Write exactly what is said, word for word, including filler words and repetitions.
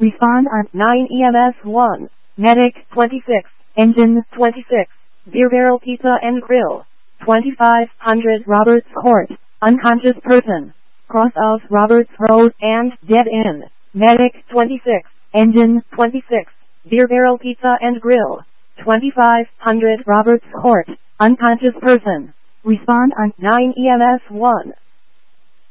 Respond on nine E M S one. Medic twenty-six. engine twenty-six. Beer Barrel Pizza and Grill. twenty-five hundred Roberts Court. Unconscious person. Cross of Roberts Road and dead end. Medic twenty-six. engine twenty-six. Beer Barrel Pizza and Grill. twenty-five hundred Roberts Court. Unconscious person. Respond on nine E M S one.